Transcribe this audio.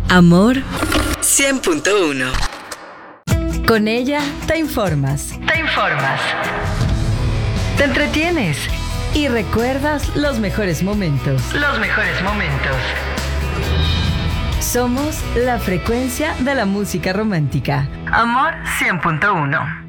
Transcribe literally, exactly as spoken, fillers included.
Amor cien punto uno. Con ella te informas. Te informas. Te entretienes. Y recuerdas los mejores momentos. Los mejores momentos. Somos la frecuencia de la música romántica. Amor cien punto uno.